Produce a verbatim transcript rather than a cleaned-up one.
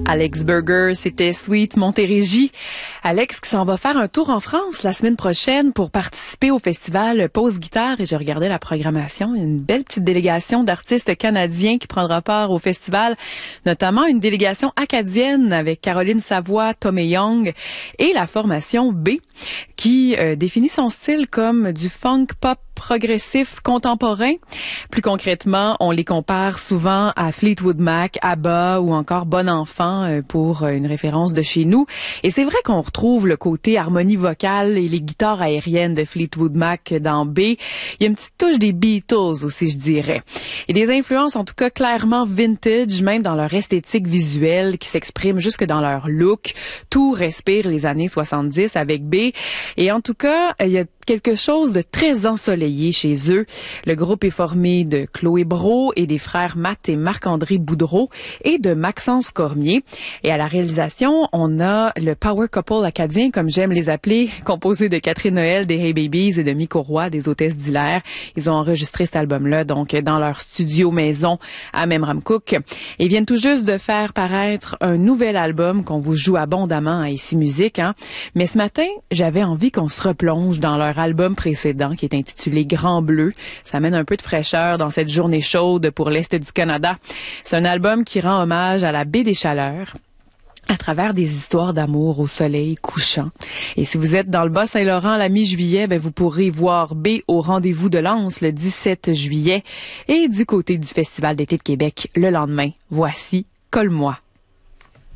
Alex Burger, c'était Sweet Montérégie. Alex qui s'en va faire un tour en France la semaine prochaine pour participer au festival Pause Guitare. Et je regardais la programmation. Il y a une belle petite délégation d'artistes canadiens qui prendra part au festival, notamment une délégation acadienne avec Caroline Savoie, Tommy Young et la formation B qui euh, définit son style comme du funk pop progressif contemporain. Plus concrètement, on les compare souvent à Fleetwood Mac, ABBA ou encore Bon Enfant euh, pour une référence de chez nous. Et c'est vrai qu'on retrouve le côté harmonie vocale et les guitares aériennes de Fleetwood Mac dans B. Il y a une petite touche des Beatles aussi, je dirais. Et des influences en tout cas clairement vintage, même dans leur esthétique visuelle qui s'exprime jusque dans leur look. Tout respire les années soixante-dix avec B. Et en tout cas, il y a quelque chose de très ensoleillé chez eux. Le groupe est formé de Chloé Brault et des frères Matt et Marc-André Boudreau et de Maxence Cormier. Et à la réalisation, on a le Power Couple acadien, comme j'aime les appeler, composé de Catherine Noël des Hey Babies et de Miko Roy des Hôtesses d'Hilaire. Ils ont enregistré cet album-là donc dans leur studio maison à Memramcook. Ils viennent tout juste de faire paraître un nouvel album qu'on vous joue abondamment à Ici Musique. Hein. Mais ce matin, j'avais envie qu'on se replonge dans leur album précédent qui est intitulé Grand Bleu. Ça amène un peu de fraîcheur dans cette journée chaude pour l'Est du Canada. C'est un album qui rend hommage à la baie des Chaleurs à travers des histoires d'amour au soleil couchant. Et si vous êtes dans le Bas-Saint-Laurent à la mi-juillet, ben vous pourrez voir B au rendez-vous de Lens le dix-sept juillet et du côté du Festival d'été de Québec le lendemain. Voici Colle-moi.